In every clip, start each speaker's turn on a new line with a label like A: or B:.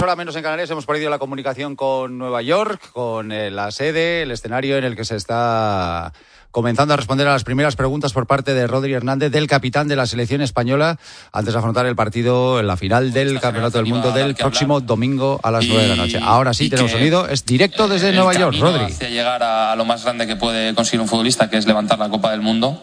A: hora menos en Canarias, hemos perdido la comunicación con Nueva York, con la sede, el escenario en el que se está comenzando a responder a las primeras preguntas por parte de Rodri Hernández, del capitán de la selección española, antes de afrontar el partido en la final del Campeonato del Mundo del próximo domingo a las 9 de la noche. Ahora sí tenemos sonido, es directo desde Nueva York, Rodri.
B: Hacia llegar a lo más grande que puede conseguir un futbolista, que es levantar la Copa del Mundo,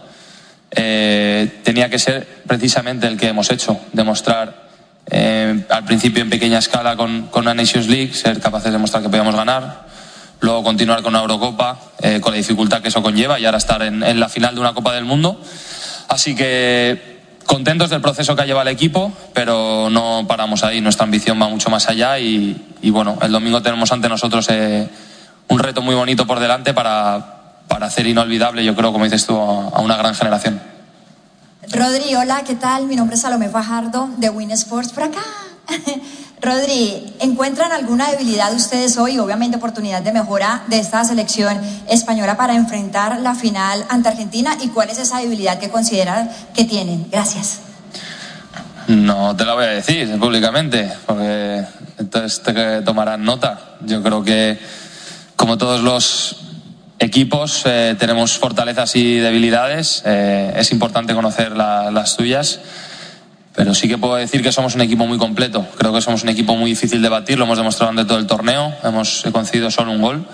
B: tenía que ser precisamente el que hemos hecho, demostrar al principio en pequeña escala con una Nations League, ser capaces de demostrar que podíamos ganar, luego continuar con una Eurocopa, con la dificultad que eso conlleva, y ahora estar en la final de una Copa del Mundo. Así que contentos del proceso que ha llevado el equipo, pero no paramos ahí, nuestra ambición va mucho más allá y bueno, el domingo tenemos ante nosotros un reto muy bonito por delante para hacer inolvidable, yo creo, como dices tú, a una gran generación.
C: Rodri, hola, ¿qué tal? Mi nombre es Salomé Fajardo de Win Sports por acá. Rodri, ¿encuentran alguna debilidad ustedes hoy? Obviamente oportunidad de mejora de esta selección española para enfrentar la final ante Argentina. ¿Y cuál es esa debilidad que consideran que tienen? Gracias.
B: No te la voy a decir públicamente, porque entonces te tomarán nota. Yo creo que, como todos los equipos, tenemos fortalezas y debilidades. Es importante conocer las tuyas. Pero sí que puedo decir que somos un equipo muy completo. Creo que somos un equipo muy difícil de batir, lo hemos demostrado durante todo el torneo. Hemos concedido solo un gol.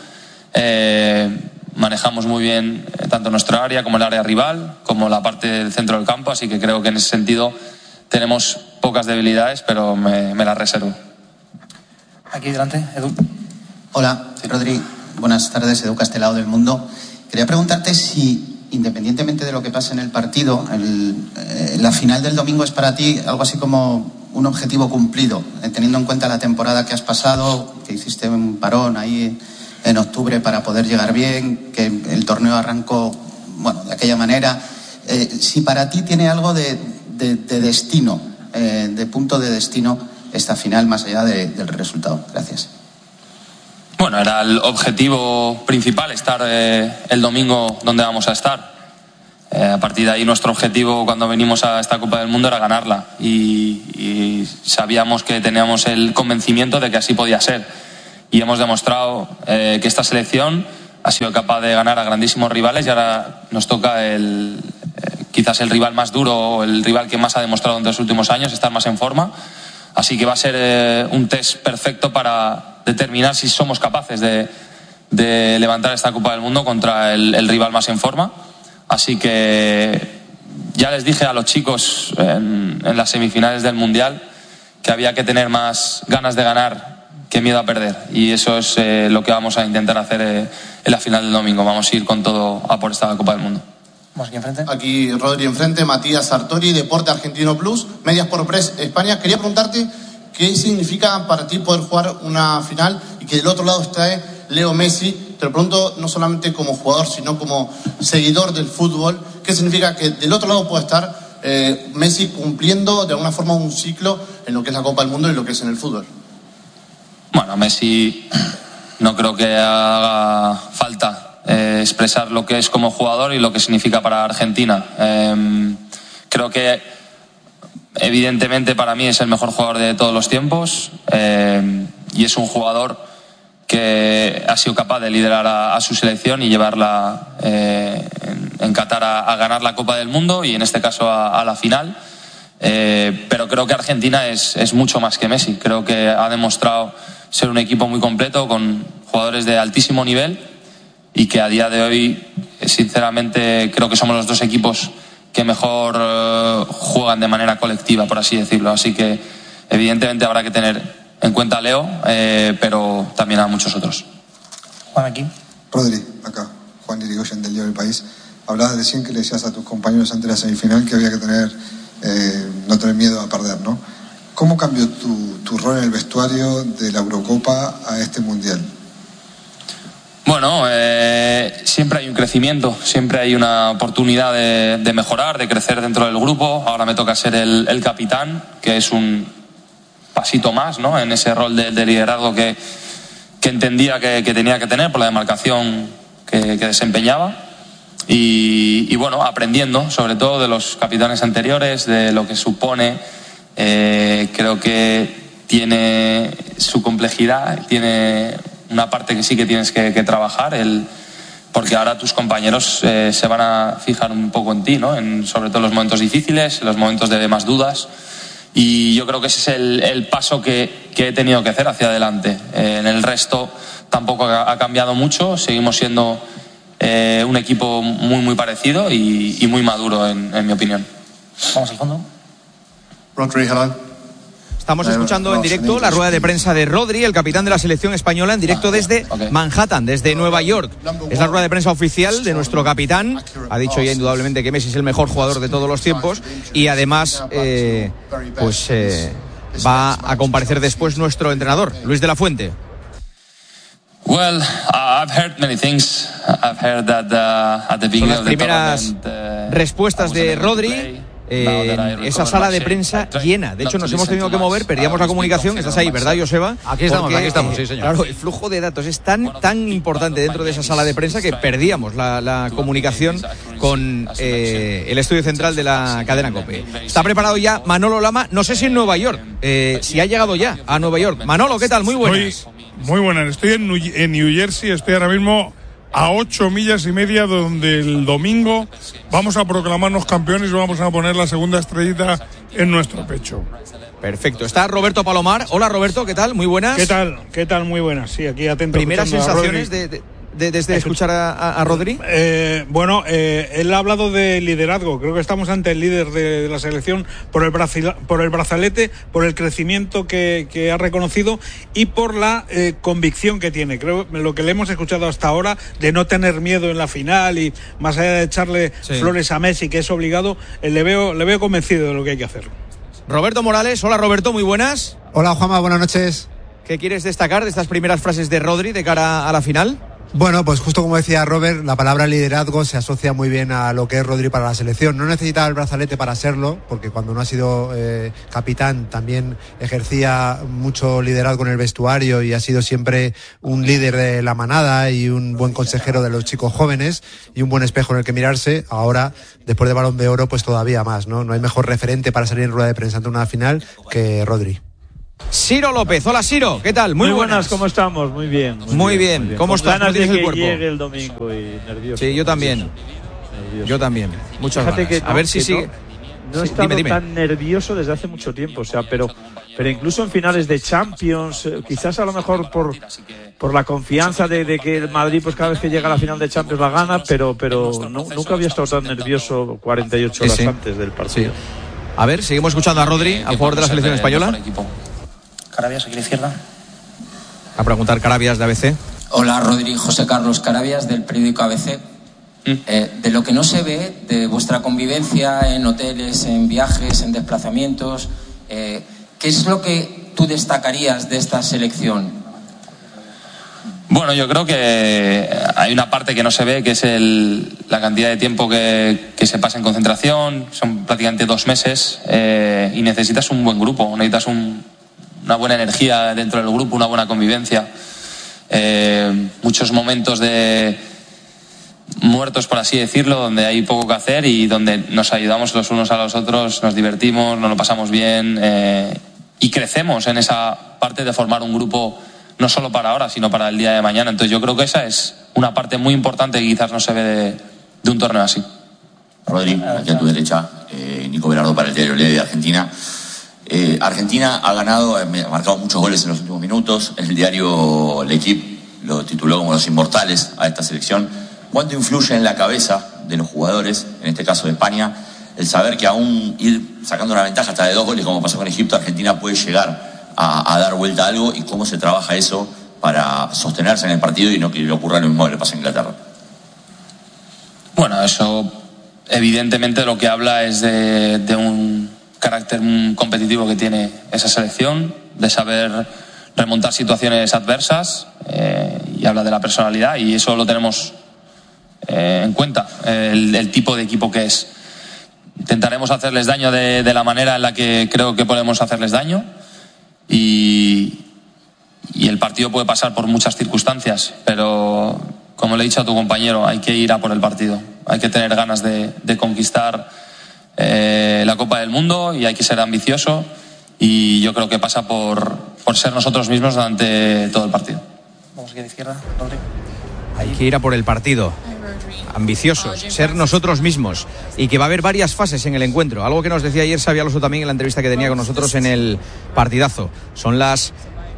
B: Manejamos muy bien tanto nuestra área como el área rival, como la parte del centro del campo, así que creo que en ese sentido tenemos pocas debilidades, pero me las reservo.
D: Aquí delante, Edu.
E: Hola, Rodri. Buenas tardes, Edu Castelao del Mundo. Quería preguntarte si, independientemente de lo que pase en el partido, la final del domingo es para ti algo así como un objetivo cumplido, teniendo en cuenta la temporada que has pasado, que hiciste un parón ahí en octubre para poder llegar bien, que el torneo arrancó, bueno, de aquella manera. Si para ti tiene algo de destino, de punto de destino esta final, más allá del resultado. Gracias.
B: Bueno, era el objetivo principal, estar el domingo donde vamos a estar. A partir de ahí nuestro objetivo cuando venimos a esta Copa del Mundo era ganarla y sabíamos que teníamos el convencimiento de que así podía ser. Y hemos demostrado que esta selección ha sido capaz de ganar a grandísimos rivales y ahora nos toca quizás el rival más duro o el rival que más ha demostrado en los últimos años, estar más en forma. Así que va a ser un test perfecto para determinar si somos capaces de levantar esta Copa del Mundo contra el rival más en forma. Así que ya les dije a los chicos en las semifinales del Mundial que había que tener más ganas de ganar que miedo a perder. Y eso es lo que vamos a intentar hacer en la final del domingo. Vamos a ir con todo a por esta Copa del Mundo.
D: Vamos aquí enfrente.
F: Aquí Rodri enfrente, Matías Sartori, Deporte Argentino Plus, Medias por Press España. Quería preguntarte qué significa para ti poder jugar una final y que del otro lado esté Leo Messi. Te lo pregunto no solamente como jugador, sino como seguidor del fútbol. ¿Qué significa que del otro lado pueda estar Messi cumpliendo de alguna forma un ciclo en lo que es la Copa del Mundo y lo que es en el fútbol?
B: Bueno, Messi no creo que haga falta expresar lo que es como jugador y lo que significa para Argentina. Creo que evidentemente para mí es el mejor jugador de todos los tiempos y es un jugador que ha sido capaz de liderar a su selección y llevarla en Qatar a ganar la Copa del Mundo y en este caso a la final. Pero creo que Argentina es mucho más que Messi. Creo que ha demostrado ser un equipo muy completo con jugadores de altísimo nivel y que a día de hoy, sinceramente, creo que somos los dos equipos que mejor juegan de manera colectiva, por así decirlo. Así que evidentemente habrá que tener en cuenta a Leo, pero también a muchos otros.
D: Juan, aquí.
G: Rodri, acá. Juan Irigoyen del Diario del País. Hablabas recién que le decías a tus compañeros antes de la semifinal que había que no tener miedo a perder, ¿no? ¿Cómo cambió tu rol en el vestuario de la Eurocopa a este Mundial?
B: Bueno, siempre hay un crecimiento, siempre hay una oportunidad de mejorar, de crecer dentro del grupo. Ahora me toca ser el capitán, que es un pasito más, ¿no?, en ese rol de liderazgo que entendía que tenía que tener por la demarcación que desempeñaba. Y bueno, aprendiendo sobre todo de los capitanes anteriores, de lo que supone. Creo que tiene su complejidad, tiene una parte que sí que tienes que trabajar, porque ahora tus compañeros se van a fijar un poco en ti, ¿no? Sobre todo en los momentos difíciles, en los momentos de más dudas. Y yo creo que ese es el paso que he tenido que hacer hacia adelante. En el resto tampoco ha cambiado mucho, seguimos siendo un equipo muy, muy parecido y muy maduro, en mi opinión.
D: Vamos al fondo.
F: Rodri, hello.
H: Estamos escuchando en directo la rueda de prensa de Rodri, el capitán de la selección española, en directo desde Manhattan, desde Nueva York. Es la rueda de prensa oficial de nuestro capitán. Ha dicho ya indudablemente que Messi es el mejor jugador de todos los tiempos y además va a comparecer después nuestro entrenador, Luis de la Fuente.
B: Well, I've heard many things. I've heard that at the beginning
H: Son las primeras respuestas de Rodri en esa sala de prensa llena. De hecho, nos hemos tenido que mover, perdíamos la comunicación. Estás ahí, ¿verdad, Joseba?
A: Aquí estamos, sí, señor.
H: Claro, el flujo de datos es tan importante dentro de esa sala de prensa que perdíamos la comunicación con el estudio central de la cadena COPE. Está preparado ya Manolo Lama, no sé si en Nueva York, si ha llegado ya a Nueva York. Manolo, ¿qué tal? Muy buenas.
I: Muy buenas, estoy en New Jersey, estoy ahora mismo a 8 millas y media, donde el domingo vamos a proclamarnos campeones y vamos a poner la segunda estrellita en nuestro pecho.
H: Perfecto. Está Roberto Palomar. Hola, Roberto, ¿qué tal? Muy buenas.
I: ¿Qué tal? Muy buenas. Sí, aquí atento.
H: ¿Primeras sensaciones desde escuchar a Rodri?
I: Él ha hablado de liderazgo. Creo que estamos ante el líder de la selección por el brazalete, por el crecimiento que ha reconocido y por la convicción que tiene. Creo lo que le hemos escuchado hasta ahora, de no tener miedo en la final y más allá de echarle flores a Messi, que es obligado, le veo convencido de lo que hay que hacer.
H: Roberto Morales. Hola, Roberto, muy buenas.
J: Hola, Juanma, buenas noches.
H: ¿Qué quieres destacar de estas primeras frases de Rodri de cara a la final?
J: Bueno, pues justo como decía Robert, la palabra liderazgo se asocia muy bien a lo que es Rodri para la selección. No necesitaba el brazalete para serlo, porque cuando no ha sido capitán también ejercía mucho liderazgo en el vestuario y ha sido siempre un líder de la manada y un buen consejero de los chicos jóvenes y un buen espejo en el que mirarse. Ahora, después de Balón de Oro, pues todavía más, ¿no? No hay mejor referente para salir en rueda de prensa ante una final que Rodri.
H: Ciro López. Hola, Ciro, ¿qué tal?
K: Muy buenas, ¿cómo estamos? Muy bien.
H: Muy bien. ¿Cómo estás?
K: Ganas de que
H: el cuerpo?
K: Llegue el domingo y nervioso.
H: Sí, yo también. Yo también. Muchas gracias. A ver si sigue.
K: No he estado tan nervioso desde hace mucho tiempo, pero incluso en finales de Champions, quizás a lo mejor por la confianza de que el Madrid, pues cada vez que llega a la final de Champions la gana, pero nunca había estado tan nervioso 48 horas antes del partido.
H: Sí. A ver, seguimos escuchando a Rodri, al jugador de la selección española.
D: Carabias, aquí a la izquierda.
H: A preguntar Carabias de ABC.
L: Hola, Rodri, José Carlos Carabias del periódico ABC. De lo que no se ve de vuestra convivencia en hoteles, en viajes, en desplazamientos, ¿qué es lo que tú destacarías de esta selección?
B: Bueno, yo creo que hay una parte que no se ve, que es la cantidad de tiempo que se pasa en concentración. Son prácticamente 2 meses y necesitas un buen grupo, necesitas una buena energía dentro del grupo, una buena convivencia. Muchos momentos de muertos, por así decirlo, donde hay poco que hacer y donde nos ayudamos los unos a los otros, nos divertimos, nos lo pasamos bien y crecemos en esa parte de formar un grupo no solo para ahora, sino para el día de mañana. Entonces yo creo que esa es una parte muy importante que quizás no se ve de un torneo así.
M: Rodri, aquí a tu derecha, Nico Berardo para el diario Le de Argentina. Argentina ha marcado muchos goles en los últimos minutos. El diario L'Equipe lo tituló como los inmortales a esta selección. ¿Cuánto influye en la cabeza de los jugadores, en este caso de España, el saber que aún ir sacando una ventaja hasta de 2 goles, como pasó con Egipto, Argentina puede llegar a dar vuelta a algo, y cómo se trabaja eso para sostenerse en el partido y no que le ocurra lo mismo que le pasa a Inglaterra?
B: Bueno, eso evidentemente lo que habla es de un carácter competitivo que tiene esa selección, de saber remontar situaciones adversas, y habla de la personalidad, y eso lo tenemos en cuenta, el tipo de equipo que es. Intentaremos hacerles daño de la manera en la que creo que podemos hacerles daño, y el partido puede pasar por muchas circunstancias, pero como le he dicho a tu compañero, hay que ir a por el partido, hay que tener ganas de conquistar la Copa del Mundo, y hay que ser ambicioso, y yo creo que pasa por ser nosotros mismos durante todo el partido.
D: Vamos aquí a la izquierda, Rodri.
H: Hay que ir a por el partido. Ambiciosos, ser nosotros mismos, y que va a haber varias fases en el encuentro, algo que nos decía ayer Xabi Alonso también en la entrevista que tenía con nosotros en el partidazo. Son las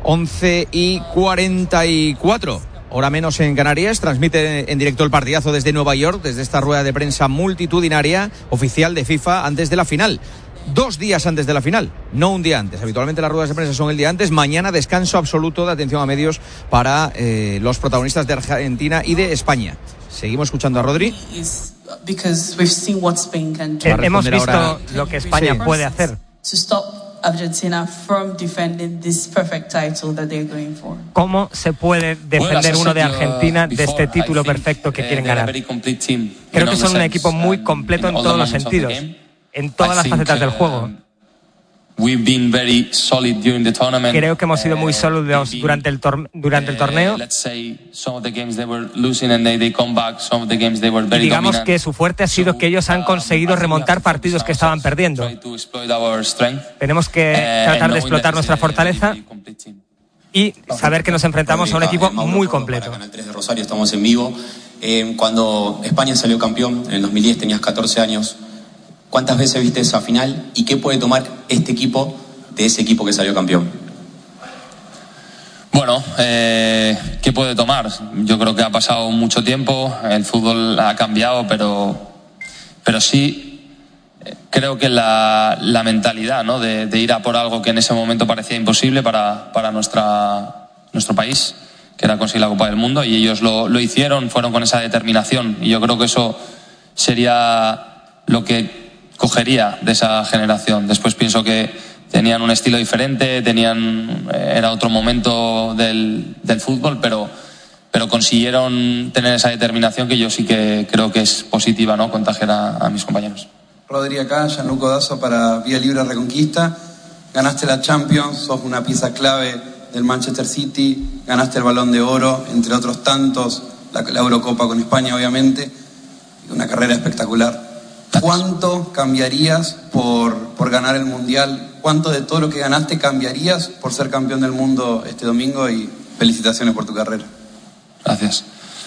H: 11:44, hora menos en Canarias. Transmite en directo el partidazo desde Nueva York, desde esta rueda de prensa multitudinaria oficial de FIFA antes de la final. 2 días antes de la final, no un día antes. Habitualmente las ruedas de prensa son el día antes. Mañana descanso absoluto de atención a medios para los protagonistas de Argentina y de España. Seguimos escuchando a Rodri.
N: Hemos visto lo que España puede hacer. ¿Cómo se puede defender uno de Argentina de este título perfecto que quieren ganar? Creo que son un equipo muy completo en todos los sentidos, en todas las facetas del juego. Creo que hemos sido muy sólidos durante el torneo. Y digamos que su fuerte ha sido que ellos han conseguido remontar partidos que estaban perdiendo. Tenemos que tratar de explotar nuestra fortaleza y saber que nos enfrentamos a un equipo muy completo.
O: Canal 3 de Rosario, estamos en vivo. Cuando España salió campeón, en el 2010 tenías 14 años. ¿Cuántas veces viste esa final y qué puede tomar este equipo de ese equipo que salió campeón?
B: Bueno, ¿qué puede tomar? Yo creo que ha pasado mucho tiempo, el fútbol ha cambiado, pero sí creo que la mentalidad, ¿no?, de ir a por algo que en ese momento parecía imposible para nuestro país, que era conseguir la Copa del Mundo, y ellos lo hicieron, fueron con esa determinación, y yo creo que eso sería lo que cogería de esa generación. Después pienso que tenían un estilo diferente, era otro momento del fútbol, pero consiguieron tener esa determinación que yo sí que creo que es positiva, ¿no?, contagiar a mis compañeros.
P: Rodri acá, Gianluca Dazo para Vía Libre Reconquista. Ganaste la Champions, sos una pieza clave del Manchester City, ganaste el Balón de Oro, entre otros tantos, la Eurocopa con España obviamente, y una carrera espectacular. ¿Cuánto cambiarías por ganar el Mundial? ¿Cuánto de todo lo que ganaste cambiarías por ser campeón del mundo este domingo? Y felicitaciones por tu carrera.
B: Gracias.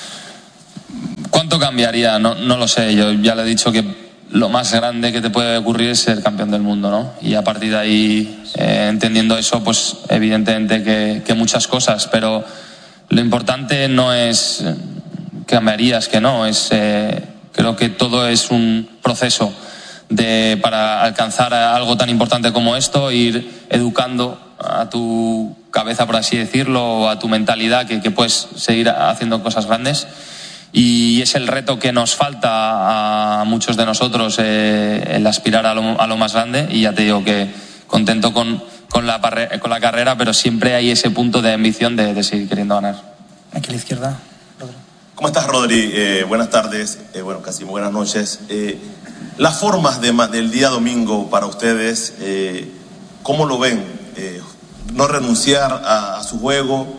B: ¿Cuánto cambiaría? No lo sé. Yo ya le he dicho que lo más grande que te puede ocurrir es ser campeón del mundo, ¿no? Y a partir de ahí, entendiendo eso, pues evidentemente que muchas cosas, pero lo importante no es cambiarías, que no, creo que todo es un proceso para alcanzar algo tan importante como esto, ir educando a tu cabeza, por así decirlo, o a tu mentalidad, que puedes seguir haciendo cosas grandes. Y es el reto que nos falta a muchos de nosotros, el aspirar a lo más grande. Y ya te digo que contento con la carrera, pero siempre hay ese punto de ambición de seguir queriendo ganar.
D: Aquí a la izquierda.
Q: ¿Cómo estás, Rodri? Buenas tardes, casi buenas noches. Las formas del día domingo para ustedes, ¿cómo lo ven? ¿No renunciar a su juego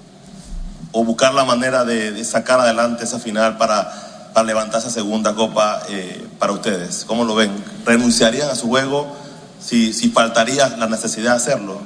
Q: o buscar la manera de sacar adelante esa final para levantar esa segunda copa para ustedes? ¿Cómo lo ven? ¿Renunciarían a su juego si faltaría la necesidad de hacerlo?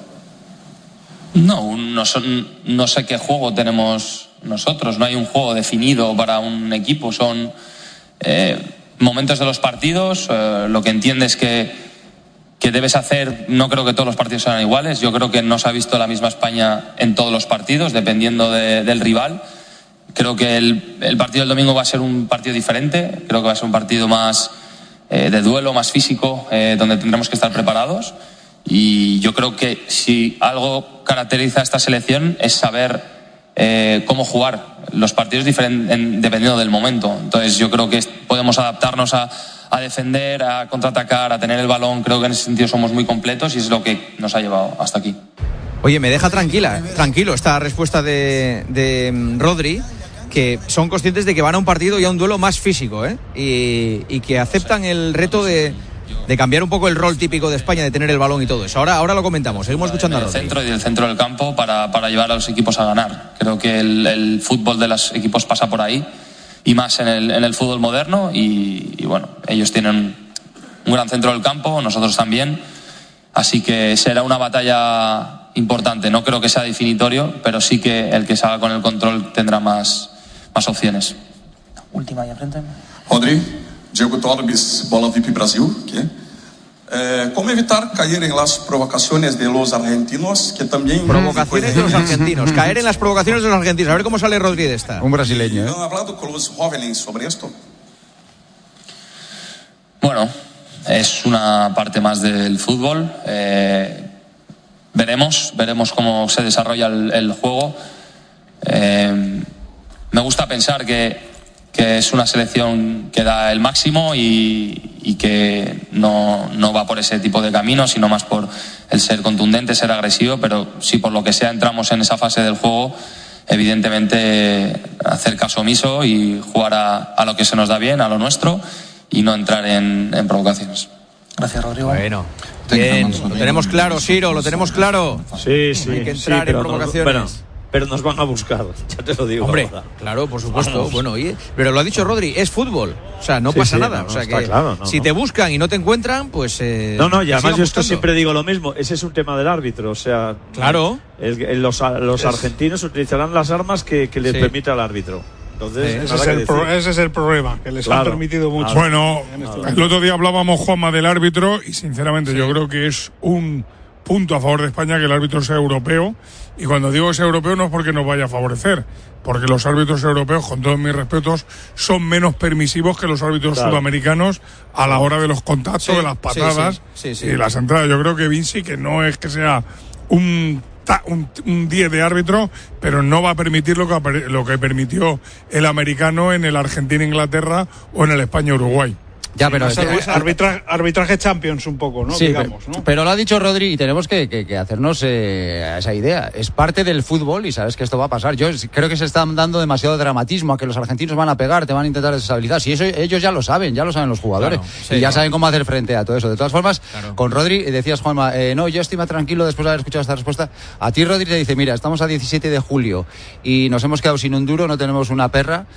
B: No sé qué juego tenemos nosotros, no hay un juego definido para un equipo, son momentos de los partidos, lo que entiendes que debes hacer. No creo que todos los partidos sean iguales, yo creo que no se ha visto la misma España en todos los partidos, dependiendo del rival. Creo que el partido del domingo va a ser un partido diferente, creo que va a ser un partido más de duelo, más físico, donde tendremos que estar preparados. Y yo creo que si algo caracteriza a esta selección es saber cómo jugar los partidos dependiendo del momento. Entonces yo creo que podemos adaptarnos a defender, a contraatacar, a tener el balón. Creo que en ese sentido somos muy completos y es lo que nos ha llevado hasta aquí.
H: Oye, me deja tranquilo esta respuesta de Rodri, que son conscientes de que van a un partido y a un duelo más físico, y que aceptan el reto de cambiar un poco el rol típico de España, de tener el balón y todo eso. Ahora lo comentamos, seguimos escuchando a Rodri.
B: Del centro del campo para llevar a los equipos a ganar. Creo que el fútbol de los equipos pasa por ahí, y más en el fútbol moderno, y bueno, ellos tienen un gran centro del campo, nosotros también, así que será una batalla importante. No creo que sea definitorio, pero sí que el que salga con el control tendrá más opciones.
D: Última ahí enfrente.
R: Rodri, Diego Torbis, Bola VIP Brasil. ¿Cómo evitar caer en las provocaciones de los argentinos que también...
H: Provocaciones de los argentinos, caer en las provocaciones de los argentinos. A ver cómo sale Rodri de esta.
A: Un brasileño, ¿eh?
R: ¿Han hablado con los jóvenes sobre esto?
B: Bueno, es una parte más del fútbol. Veremos cómo se desarrolla el juego. Me gusta pensar que es una selección que da el máximo y que no va por ese tipo de camino, sino más por el ser contundente, ser agresivo, pero si por lo que sea entramos en esa fase del juego, evidentemente hacer caso omiso y jugar a lo que se nos da bien, a lo nuestro, y no entrar en provocaciones.
D: Gracias, Rodrigo.
H: Bueno, bien, lo tenemos claro, Siro, lo tenemos claro.
K: Sí.
H: Hay que entrar en provocaciones.
K: Pero nos van a buscar, ya te lo digo.
H: Hombre, claro, por supuesto. Vamos. Bueno, pero lo ha dicho Rodri, es fútbol. O sea, no pasa nada. O sea, que
K: claro,
H: si te buscan y no te encuentran, pues...
K: y además yo esto siempre digo lo mismo. Ese es un tema del árbitro. O sea,
H: claro.
K: Los argentinos utilizarán las armas que les permita el árbitro. Entonces,
I: ese es el problema, que les han permitido mucho.
S: Bueno, el otro día hablábamos, Juanma, del árbitro y sinceramente yo creo que es un punto a favor de España que el árbitro sea europeo. Y cuando digo que sea europeo no es porque nos vaya a favorecer, porque los árbitros europeos, con todos mis respetos, son menos permisivos que los árbitros sudamericanos a la hora de los contactos, de las patadas y las entradas. Yo creo que Vinci, que no es que sea un 10 de árbitro, pero no va a permitir lo que permitió el americano en el Argentina-Inglaterra o en el España-Uruguay.
A: Ya, pero
I: arbitraje Champions un poco, ¿no?
A: Sí,
I: digamos, ¿no?
A: Pero lo ha dicho Rodri y tenemos que hacernos a esa idea. Es parte del fútbol y sabes que esto va a pasar. Yo creo que se están dando demasiado dramatismo a que los argentinos van a pegar, te van a intentar desestabilizar. Si eso ellos ya lo saben los jugadores. Y ya saben cómo hacer frente a todo eso. De todas formas, con Rodri, decías, Juanma, no, yo estoy más tranquilo después de haber escuchado esta respuesta. A ti, Rodri, te dice, mira, estamos a 17 de julio y nos hemos quedado sin un duro, no tenemos una perra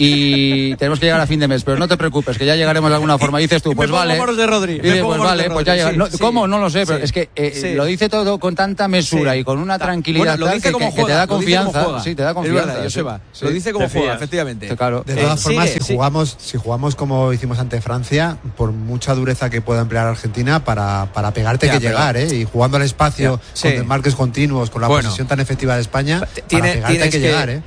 A: y tenemos que llegar a fin de mes. Pero no te preocupes, que ya llegaremos de alguna forma. Dices tú, pues vale.
H: De Rodri.
A: Pues vale, pues ya llega. ¿Cómo? No lo sé, pero es que lo dice todo con tanta mesura y con una tranquilidad
H: lo dice como
A: que te da confianza.
H: Sí,
A: te da confianza.
H: Es verdad, Joseba. Lo dice como juega, efectivamente.
J: Claro. De todas formas, si jugamos como hicimos ante Francia, por mucha dureza que pueda emplear Argentina para pegarte que llegar, y jugando al espacio, con desmarques continuos, con la posesión tan efectiva de España, para pegarte hay que llegar,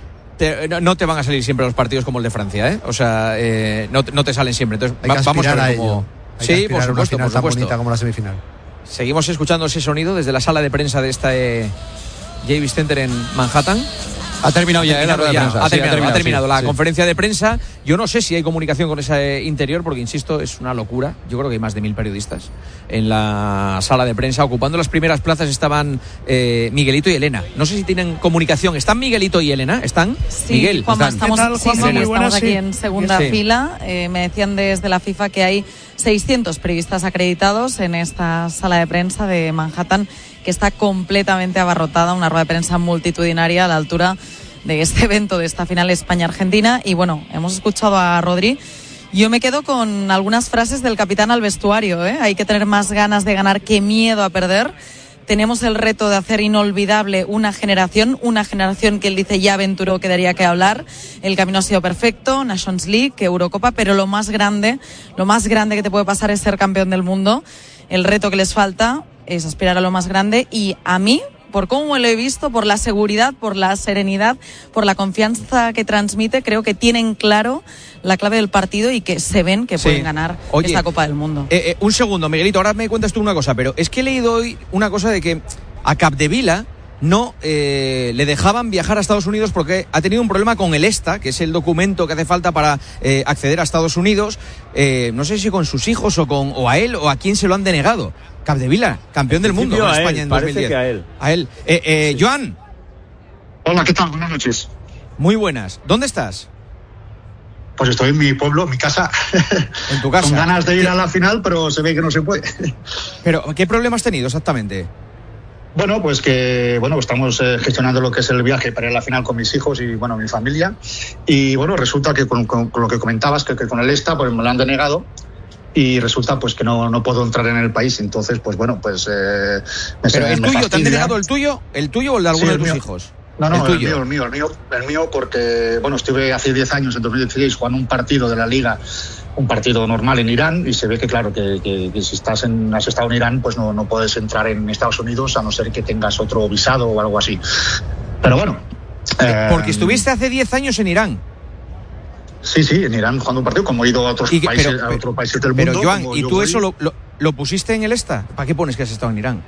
H: No te van a salir siempre los partidos como el de Francia, O sea, no te salen siempre. Entonces,
J: vamos a ver cómo...
H: Sí, por supuesto,
J: una final tan bonita como la semifinal.
H: Seguimos escuchando ese sonido desde la sala de prensa de este Davis Center en Manhattan.
A: Ha terminado ya, la rueda de prensa.
H: Ha terminado la conferencia de prensa. Yo no sé si hay comunicación con ese interior, porque insisto, es una locura. Yo creo que hay más de 1000 periodistas en la sala de prensa. Ocupando las primeras plazas estaban Miguelito y Elena. No sé si tienen comunicación. ¿Están Miguelito y Elena? ¿Están?
T: Sí,
H: Miguel,
T: Juanma, estamos
H: buenas,
T: aquí en segunda fila. Me decían desde la FIFA que hay 600 periodistas acreditados en esta sala de prensa de Manhattan, que está completamente abarrotada, una rueda de prensa multitudinaria a la altura de este evento, de esta final España-Argentina. Y bueno, hemos escuchado a Rodri. Yo me quedo con algunas frases del capitán al vestuario, Hay que tener más ganas de ganar que miedo a perder. Tenemos el reto de hacer inolvidable una generación que él dice ya aventuró que daría que hablar. El camino ha sido perfecto, Nations League, Eurocopa, pero lo más grande que te puede pasar es ser campeón del mundo. El reto que les falta es aspirar a lo más grande, y a mí, por cómo lo he visto, por la seguridad, por la serenidad, por la confianza que transmite, creo que tienen claro la clave del partido y que se ven que pueden ganar esta Copa del Mundo.
H: Un segundo, Miguelito, ahora me cuentas tú una cosa, pero es que he leído hoy una cosa de que a Capdevila no le dejaban viajar a Estados Unidos porque ha tenido un problema con el ESTA, que es el documento que hace falta para acceder a Estados Unidos. No sé si con sus hijos o a él o a quién se lo han denegado. Capdevila, campeón del mundo con España en 2010.
K: Parece que a él.
H: Joan.
U: Hola, ¿qué tal? Buenas noches.
H: Muy buenas. ¿Dónde estás?
U: Pues estoy en mi pueblo, mi casa.
H: ¿En tu casa?
U: Con ganas de ir a la final, pero se ve que no se puede.
H: ¿Pero qué problema has tenido exactamente?
U: Bueno, pues que estamos gestionando lo que es el viaje para ir a la final con mis hijos y mi familia. Y resulta que con lo que comentabas, que con el ESTA pues me lo han denegado. y resulta pues que no puedo entrar en el país. Entonces, pues bueno, pues...
H: ¿Pero el tuyo? ¿Te han denegado el tuyo? ¿El tuyo o el de alguno de tus hijos?
U: No, el mío, porque, bueno, estuve hace 10 años, en 2016, jugando un partido de la Liga, un partido normal en Irán, y se ve que, claro, que si has estado en Irán, pues no puedes entrar en Estados Unidos, a no ser que tengas otro visado o algo así. Pero bueno...
H: porque estuviste hace 10 años en Irán.
U: Sí, en Irán jugando un partido, como he ido a otros países del mundo.
H: Pero, Joan, ¿y tú eso lo pusiste en el ESTA? ¿Para qué pones que has estado en Irán?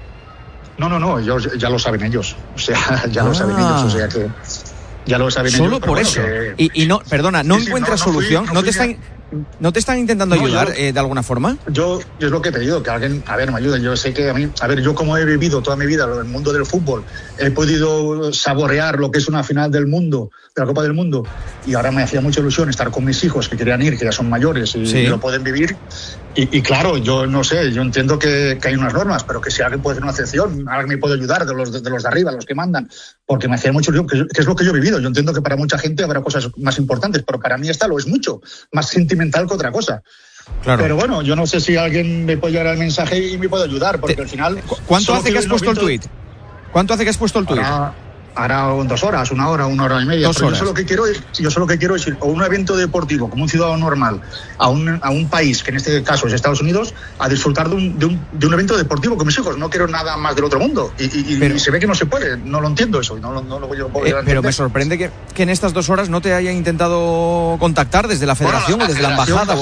U: No, ya lo saben ellos. O sea, ya lo saben ellos, o sea que... Ya lo saben
H: solo
U: ellos.
H: Solo por eso. Que... Y no, perdona, ¿no encuentras solución? ¿No te están intentando ayudar de alguna forma?
U: Yo es lo que he pedido, que alguien, me ayude. Yo sé que yo como he vivido toda mi vida en el mundo del fútbol, he podido saborear lo que es una final del mundo, de la Copa del Mundo, y ahora me hacía mucha ilusión estar con mis hijos que querían ir, que ya son mayores y lo pueden vivir. Y claro, yo no sé, yo entiendo que hay unas normas, pero que si alguien puede hacer una excepción, alguien me puede ayudar de los de arriba, los que mandan, porque me hacía mucho ilusión, que es lo que yo he vivido. Yo entiendo que para mucha gente habrá cosas más importantes, pero para mí esta lo es mucho más sentimental que otra cosa. Claro. Pero bueno, yo no sé si alguien me puede llevar el mensaje y me puede ayudar, porque al final...
H: ¿Cuánto hace que has puesto el tuit? ¿Cuánto hace que has puesto el tuit?
U: Ahora 2 horas, una hora y media. Pero yo solo que quiero es ir a un evento deportivo como un ciudadano normal a un país, que en este caso es Estados Unidos, a disfrutar de un evento deportivo con mis hijos. No quiero nada más del otro mundo. Y se ve que no se puede. No lo entiendo eso. No lo voy a poder entender.
H: Pero me sorprende que en estas 2 horas no te hayan intentado contactar desde la federación o desde la embajada.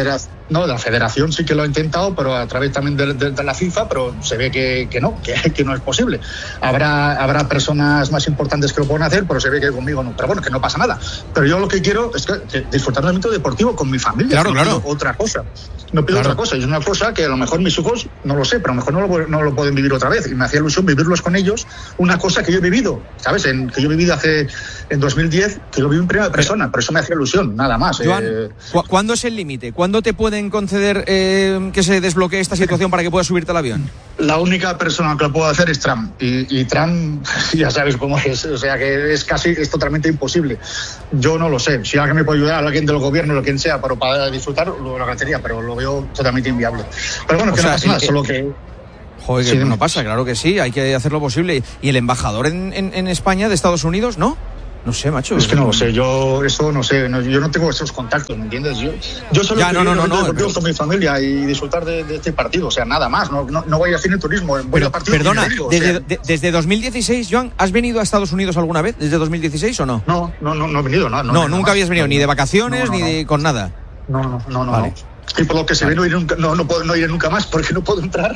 U: La federación sí que lo ha intentado, pero a través también de la FIFA, pero se ve que no es posible. Habrá personas más importantes que lo pueden hacer, pero se ve que conmigo no. Pero bueno, que no pasa nada. Pero yo lo que quiero es que disfrutar del evento deportivo con mi familia.
H: Claro.
U: Pido otra cosa. No pido otra cosa. Y es una cosa que a lo mejor mis hijos, no lo sé, pero a lo mejor no lo pueden vivir otra vez. Y me hacía ilusión vivirlos con ellos. Una cosa que yo he vivido, ¿sabes? Que yo he vivido en 2010, que lo viví en primera persona. Por eso me hacía ilusión, nada más.
H: Joan, ¿cuándo es el límite? ¿Cuándo te pueden conceder que se desbloquee esta situación para que puedas subirte al avión?
U: La única persona que lo puedo hacer es Trump. Y Trump, ya sabes cómo es. O sea que es totalmente imposible. Yo no lo sé. Si alguien me puede ayudar, alguien del gobierno, lo quien sea, pero para disfrutar, lo agradecería, pero lo veo totalmente inviable. Pero bueno, que no pasa nada, solo que...
H: Joder, que no pasa, claro que sí, hay que hacer lo posible. ¿Y el embajador en España de Estados Unidos, no? No sé, macho.
U: Es que no lo sé, yo no tengo esos contactos, ¿me entiendes? Yo solo quiero con mi familia y disfrutar de este partido, o sea, nada más, no voy a hacer turismo, voy a partido.
H: Perdona, desde 2016, Joan, ¿has venido a Estados Unidos alguna vez? ¿Desde 2016 o no?
U: No he venido,
H: no nunca habías venido, ni de vacaciones, ni con nada.
U: No.
H: Vale.
U: Y por lo que se ve no iré nunca más porque no puedo entrar.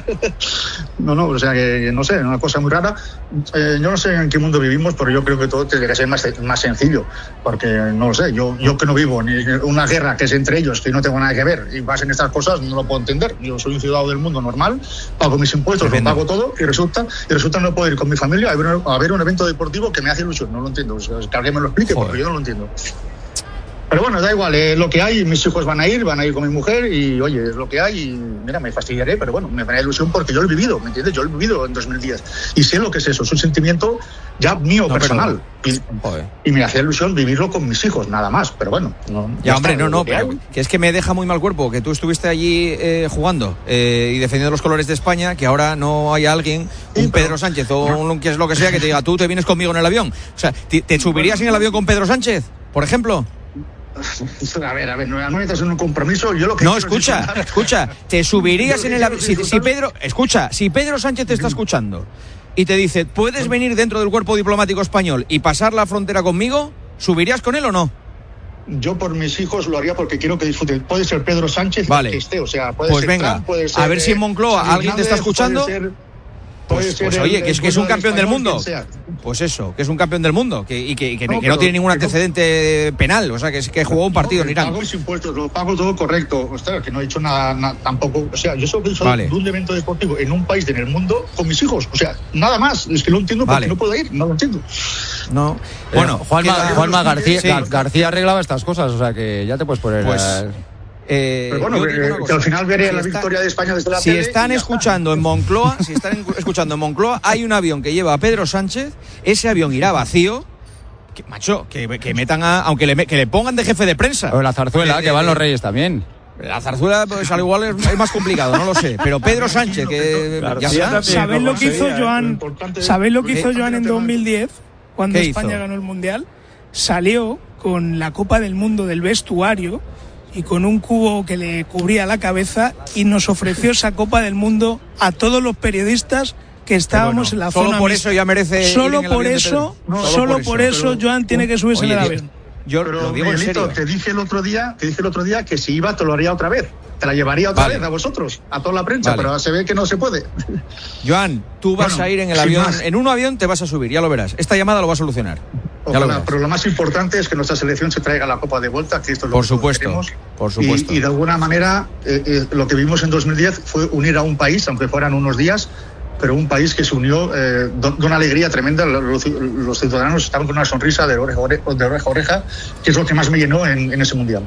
U: O sea que no sé, una cosa muy rara. Yo no sé en qué mundo vivimos, pero yo creo que todo tendría que ser más sencillo, porque no lo sé, yo que no vivo ni una guerra que es entre ellos, que no tengo nada que ver, y vas en estas cosas, no lo puedo entender. Yo soy un ciudadano del mundo normal, pago mis impuestos, lo pago todo, y resulta no puedo ir con mi familia a ver un evento deportivo que me hace ilusión. No lo entiendo, o sea, que alguien me lo explique, porque yo no lo entiendo. Pero bueno, da igual, lo que hay, mis hijos van a ir con mi mujer y oye, es lo que hay y mira, me fastidiaré, pero bueno, me dará ilusión porque yo lo he vivido, ¿me entiendes? Yo lo he vivido en 2010 y sé lo que es eso, es un sentimiento ya mío, personal. Y me hacía ilusión vivirlo con mis hijos, nada más, pero bueno.
H: Pero que es que me deja muy mal cuerpo que tú estuviste allí jugando y defendiendo los colores de España, que ahora no haya alguien, Pedro Sánchez o un que es lo que sea, que te diga, tú te vienes conmigo en el avión. O sea, ¿te subirías en el avión con Pedro Sánchez, por ejemplo?
U: A ver, no estás en un compromiso. Yo lo que
H: escucha, te subirías en el avión. Si Pedro Sánchez te está escuchando y te dice, ¿puedes venir dentro del cuerpo diplomático español y pasar la frontera conmigo? ¿Subirías con él o no?
U: Yo por mis hijos lo haría porque quiero que disfruten. Puede ser Pedro Sánchez,
H: vale.
U: Que esté, o sea, puede
H: pues
U: ser
H: venga,
U: Trump, puede ser,
H: a ver si en Moncloa alguien te está escuchando. Pues oye, que es un campeón del mundo. Pues eso, que es un campeón del mundo y que no tiene ningún antecedente penal, o sea, que jugó un partido en Irán.
U: Pago mis impuestos, lo pago todo correcto. Ostras, que no he hecho nada tampoco. O sea, yo solo soy de un evento deportivo en un país en el mundo con mis hijos. O sea, nada más. Es que no entiendo por qué no puedo ir, no lo entiendo.
H: No.
A: Bueno, Juanma García arreglaba estas cosas, o sea, que ya te puedes poner...
U: Pero bueno, que al final veré la victoria de España desde la tele.
H: Si están escuchando en Moncloa, hay un avión que lleva a Pedro Sánchez, ese avión irá vacío. Que metan que le pongan de jefe de prensa.
A: O la zarzuela, que van los Reyes también.
H: La Zarzuela, pues al igual es más complicado, no lo sé. Pero Pedro Sánchez, que
K: claro,
H: ya
K: está.
C: ¿Sabéis lo que hizo Joan? ¿Sabéis lo que hizo Joan en 2010 cuando España
H: hizo?
C: ganó el Mundial? Salió con la Copa del Mundo del vestuario y con un cubo que le cubría la cabeza y nos ofreció esa Copa del Mundo a todos los periodistas que estábamos en la zona.
H: Solo por eso ya merece.
C: Solo por eso, Joan tiene que subirse en el avión.
H: Yo lo digo en serio.
U: Te dije el otro día que si iba te lo haría otra vez. Te la llevaría otra vez a vosotros, a toda la prensa, pero se ve que no se puede.
H: Joan, tú vas a ir en el avión, en un avión te vas a subir, ya lo verás. Esta llamada lo va a solucionar.
U: Ojalá, pero lo más importante es que nuestra selección se traiga la Copa de vuelta, que esto es lo que queremos.
H: Por supuesto.
U: Y de alguna manera, lo que vimos en 2010 fue unir a un país, aunque fueran unos días, pero un país que se unió de una alegría tremenda. Los ciudadanos estaban con una sonrisa de oreja a oreja, que es lo que más me llenó en ese Mundial.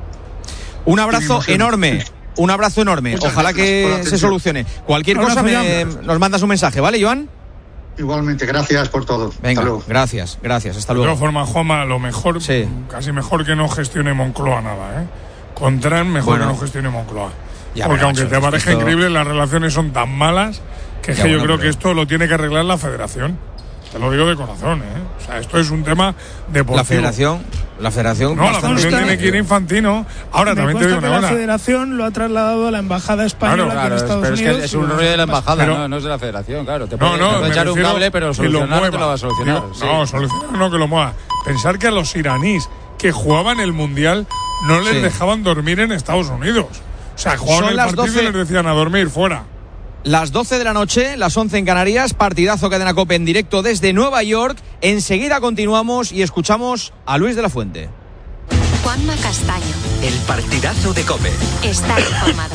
H: Un abrazo enorme. Un abrazo enorme.
U: Muchas
H: Ojalá que se solucione. Cualquier cosa nos mandas un mensaje, ¿vale, Joan?
U: Igualmente, gracias por todo.
H: Venga, gracias, hasta luego.
S: De todas formas, Juanma, lo mejor, casi mejor que no gestione Moncloa nada, ¿eh? Con Trump mejor que no gestione Moncloa. Porque aunque te parezca increíble, las relaciones son tan malas que yo creo que esto lo tiene que arreglar la Federación. Te lo digo de corazón, ¿eh? O sea, esto es un tema deportivo.
H: La Federación.
S: No, la Federación tiene que ir Infantino. Ahora también te digo una cosa.
C: La Federación lo ha trasladado a la embajada española en Estados Unidos.
A: Es que es un rollo de la embajada, no es de la Federación, claro. Te puede echar un cable, pero solucionar te lo va a solucionar.
S: Solucionar no que lo mueva. Pensar que a los iraníes que jugaban el Mundial no les dejaban dormir en Estados Unidos. O sea, jugaban el partido y les decían a dormir fuera.
H: Las 12 de la noche, las 11 en Canarias, partidazo Cadena COPE en directo desde Nueva York. Enseguida continuamos y escuchamos a Luis de la Fuente.
V: Juanma Castaño.
W: El partidazo de COPE.
V: Está informado.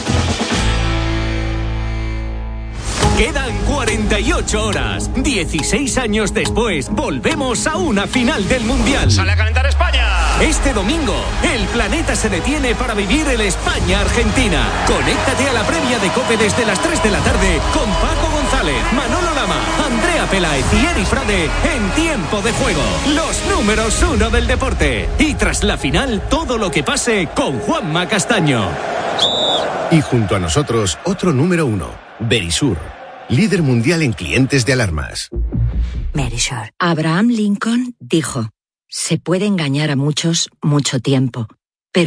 W: Quedan 48 horas. 16 años después, volvemos a una final del Mundial.
X: ¡Sale a calentar España!
W: Este domingo, el planeta se detiene para vivir el España-Argentina. Conéctate a la previa de COPE desde las 3 de la tarde con Paco González, Manolo Lama, Andrea Peláez y Eri Frade en Tiempo de Juego. Los números 1 del deporte. Y tras la final, todo lo que pase con Juanma Castaño.
Y: Y junto a nosotros, otro número 1, Verisur. Líder mundial en clientes de alarmas.
V: Verisur. Abraham Lincoln dijo: se puede engañar a muchos mucho tiempo,